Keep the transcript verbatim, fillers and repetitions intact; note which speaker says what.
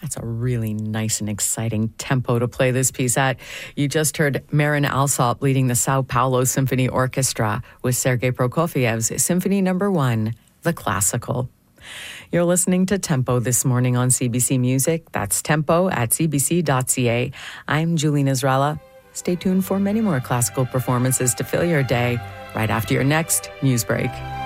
Speaker 1: That's a really nice and exciting tempo to play this piece at. You just heard Marin Alsop leading the Sao Paulo Symphony Orchestra with Sergei Prokofiev's Symphony Number One, the classical. You're listening to Tempo this morning on C B C Music. That's tempo at c b c dot c a. I'm Julie Nazrella. Stay tuned for many more classical performances to fill your day right after your next news break.